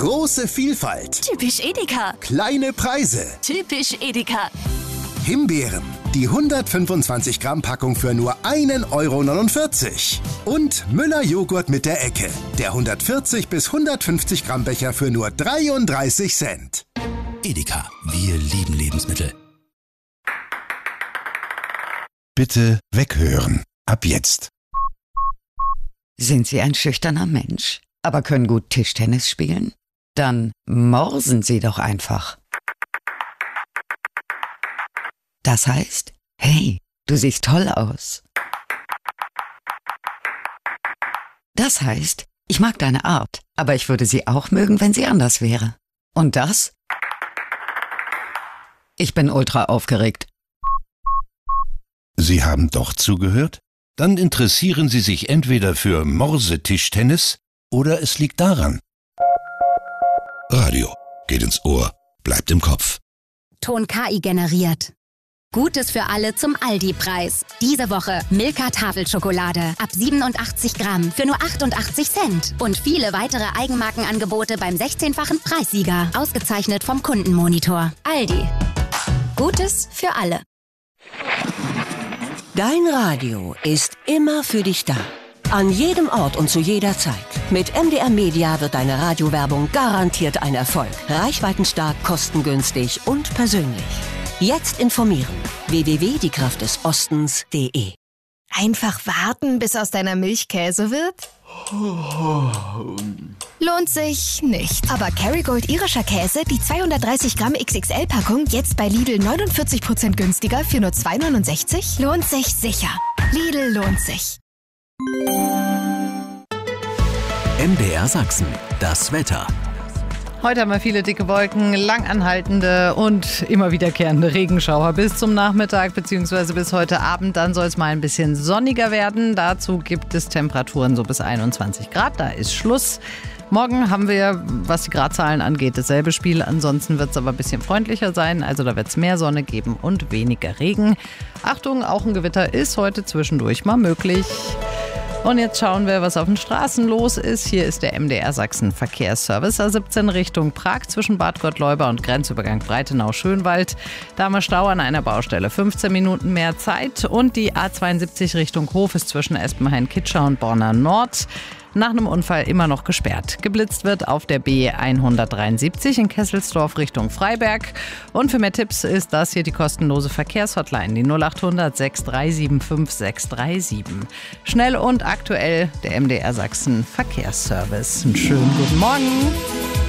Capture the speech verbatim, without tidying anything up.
Große Vielfalt. Typisch Edeka. Kleine Preise. Typisch Edeka. Himbeeren. Die hundertfünfundzwanzig Gramm Packung für nur ein Euro neunundvierzig. Und Müller Joghurt mit der Ecke. Der hundertvierzig bis hundertfünfzig Gramm Becher für nur dreiunddreißig Cent. Edeka, wir lieben Lebensmittel. Bitte weghören. Ab jetzt. Sind Sie ein schüchterner Mensch, aber können gut Tischtennis spielen? Dann morsen Sie doch einfach. Das heißt, hey, du siehst toll aus. Das heißt, ich mag deine Art, aber ich würde sie auch mögen, wenn sie anders wäre. Und das? Ich bin ultra aufgeregt. Sie haben doch zugehört? Dann interessieren Sie sich entweder für Morsetischtennis oder es liegt daran. Radio geht ins Ohr, bleibt im Kopf. Ton K I generiert. Gutes für alle zum Aldi-Preis. Diese Woche Milka Tafelschokolade ab siebenundachtzig Gramm für nur achtundachtzig Cent. Und viele weitere Eigenmarkenangebote beim sechzehnfachen Preissieger. Ausgezeichnet vom Kundenmonitor. Aldi. Gutes für alle. Dein Radio ist immer für dich da. An jedem Ort und zu jeder Zeit. Mit M D R Media wird deine Radiowerbung garantiert ein Erfolg. Reichweitenstark, kostengünstig und persönlich. Jetzt informieren. w w w punkt die kraft des ostens punkt de. Einfach warten, bis aus deiner Milch Käse wird? Lohnt sich nicht. Aber Kerrygold irischer Käse, die zweihundertdreißig Gramm X X L-Packung, jetzt bei Lidl neunundvierzig Prozent günstiger für nur zwei neunundsechzig? Lohnt sich sicher. Lidl lohnt sich. M D R Sachsen, das Wetter. Heute haben wir viele dicke Wolken, lang anhaltende und immer wiederkehrende Regenschauer bis zum Nachmittag bzw. bis heute Abend. Dann soll es mal ein bisschen sonniger werden. Dazu gibt es Temperaturen so bis einundzwanzig Grad. Da ist Schluss. Morgen haben wir, was die Gradzahlen angeht, dasselbe Spiel. Ansonsten wird es aber ein bisschen freundlicher sein. Also da wird es mehr Sonne geben und weniger Regen. Achtung, auch ein Gewitter ist heute zwischendurch mal möglich. Und jetzt schauen wir, was auf den Straßen los ist. Hier ist der M D R Sachsen Verkehrsservice A siebzehn Richtung Prag zwischen Bad Gottleuba und Grenzübergang Breitenau-Schönwald. Da haben wir Stau an einer Baustelle. fünfzehn Minuten mehr Zeit. Und die A zweiundsiebzig Richtung Hof ist zwischen Espenhain-Kitscher und Borna Nord nach einem Unfall immer noch gesperrt. Geblitzt wird auf der B hundertdreiundsiebzig in Kesselsdorf Richtung Freiberg. Und für mehr Tipps ist das hier die kostenlose Verkehrshotline, die null achthundert sechs drei sieben fünf sechs drei sieben. Schnell und aktuell der M D R Sachsen Verkehrsservice. Einen schönen guten Morgen.